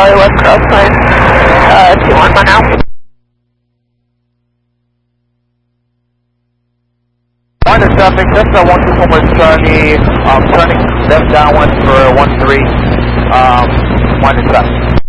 Charlie West Crossline, 211 now. Minus traffic, Cessna 124 Charlie, turning left downwind for 13, minus traffic.